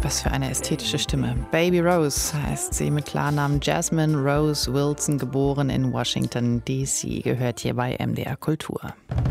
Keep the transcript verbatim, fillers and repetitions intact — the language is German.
Was für eine ästhetische Stimme. Baby Rose heißt sie mit Klarnamen Jasmine Rose Wilson, geboren in Washington, D C, gehört hier bei M D R Kultur.